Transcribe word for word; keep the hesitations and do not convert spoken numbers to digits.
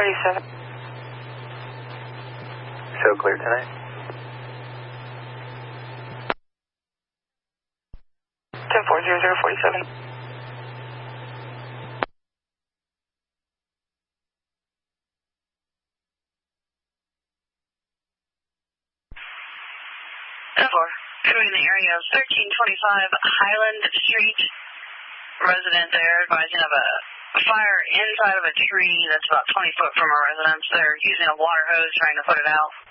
forty-seven. Show clear tonight. ten four zero zero forty-seven. ten four. Showing the area of thirteen twenty-five Highland Street. Resident there advising of a fire inside of a tree that's about twenty foot from a residence. They're using a water hose trying to put it out.